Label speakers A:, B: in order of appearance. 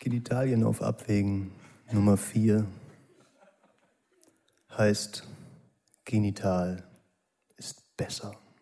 A: Genitalien auf Abwägen Nummer 4 heißt, genital ist besser.